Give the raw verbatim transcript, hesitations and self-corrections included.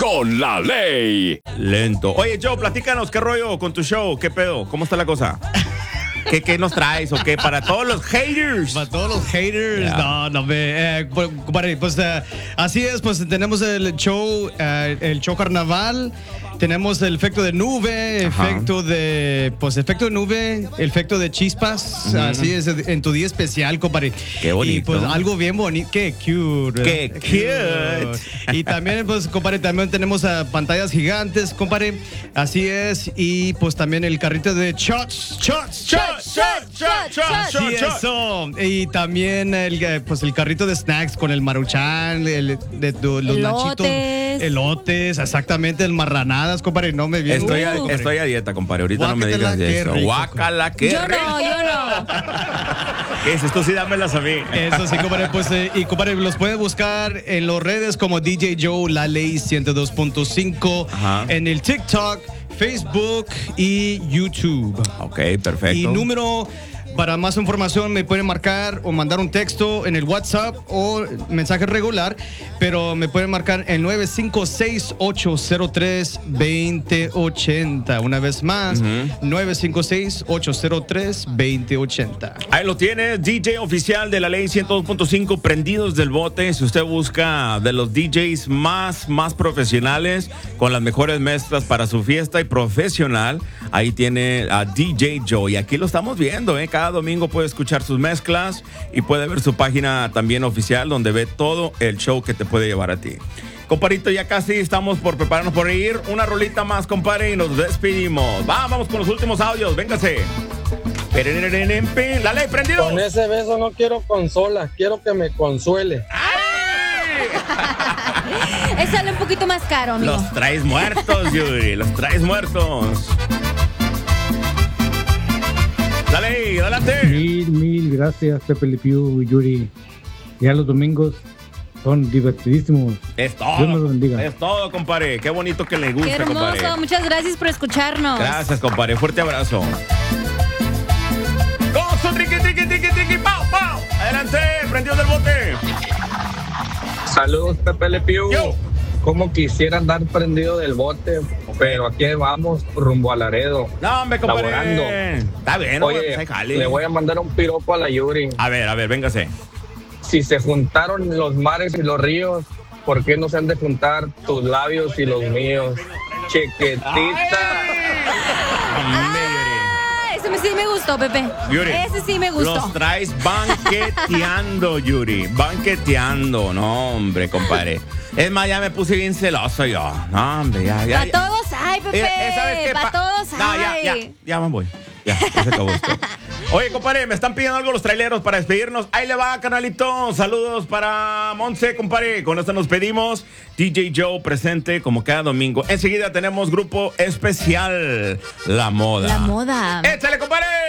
con la ley. Lento. Oye, Joe, platícanos, ¿qué rollo con tu show? ¿Qué pedo? ¿Cómo está la cosa? ¿Qué, qué nos traes o qué? Para todos los haters. Para todos los haters. Yeah. No, no, me, eh, compadre, pues uh, así es, pues tenemos el show, uh, el show carnaval. Tenemos el efecto de nube, Ajá. efecto de, pues efecto de nube, efecto de chispas, uh-huh. Así es, en tu día especial, compadre. Qué bonito. Y pues algo bien bonito, qué cute. Qué cute. Y también, pues, compadre, también tenemos uh, pantallas gigantes, compadre, así es. Y pues también el carrito de shots, shots, shots, shots, shots, shots. Sí, eso. Y también el, pues, el carrito de snacks con el maruchan, el, de, de, los Elotes. nachitos. Elotes, exactamente, el marranado. Compadre, no me viene. Estoy, a, uh, estoy a dieta, compadre. Ahorita Guácatela, no me digas qué eso. rico. Guácala, qué Yo rico. no, yo no. ¿Qué es esto? Sí, dámelas a mí. Eso sí, compadre. Pues, eh, y compadre, los puede buscar en las redes como D J Joe, La Ley ciento dos punto cinco, en el TikTok, Facebook y YouTube. Ok, perfecto. Y número... Para más información me pueden marcar o mandar un texto en el WhatsApp o mensaje regular, pero me pueden marcar en nueve cinco seis, ocho cero tres, dos cero ocho cero. Una vez más, uh-huh. nueve cinco seis, ocho cero tres, dos cero ocho cero. Ahí lo tiene, D J oficial de La Ley ciento dos punto cinco, prendidos del bote. Si usted busca de los D Js más, más profesionales, con las mejores mezclas para su fiesta y profesional, ahí tiene a D J Joe. Y aquí lo estamos viendo, ¿eh? Cada domingo puede escuchar sus mezclas y puede ver su página también oficial donde ve todo el show que te puede llevar a ti. Comparito, ya casi estamos por prepararnos por ir. Una rolita más, compadre, y nos despedimos. Va, vamos con los últimos audios, véngase. La Ley, prendido. Con ese beso no quiero consola, quiero que me consuele. Es sale un poquito más caro, amigo. Los traes muertos, Yuri, los traes muertos. Dale, adelante. Mil, mil gracias, Pepe Le Pew y Yuri. Ya los domingos son divertidísimos. Es todo. Dios me lo bendiga. Es todo, compadre. Qué bonito que le guste, Qué hermoso. compadre. Muchas gracias por escucharnos. Gracias, compadre. Fuerte abrazo. ¡Gozo, triqui, triqui, triqui, triqui! ¡Pau, pau! Adelante, prendido del bote. Saludos, Pepe Le Pew. Yo. Como quisiera andar prendido del bote, pero aquí vamos rumbo a Laredo. No, hombre, compadre. Laborando. Está bien, Oye, pues, jale. le voy a mandar un piropo a la Yuri. A ver, a ver, véngase. Si se juntaron los mares y los ríos, ¿por qué no se han de juntar tus labios y los míos? Chiquitita. Ah, ese sí me gustó, Pepe. Yuri, ese sí me gustó. Los traes banqueteando, Yuri. Banqueteando. No, hombre, compadre. Es más, ya me puse bien celoso yo. No, hombre, ya, ya. Para ya. todos hay, Pepe. Eh, ¿sabes qué? Para Pa- todos no, hay. ya, ya, ya me voy. Ya, ya se acabó esto. Oye, compadre, me están pidiendo algo los traileros para despedirnos. Ahí le va, canalito. Saludos para Monse, compadre. Con esto nos pedimos. D J Joe presente como cada domingo. Enseguida tenemos grupo especial, La Moda. La Moda. ¡Échale, compadre!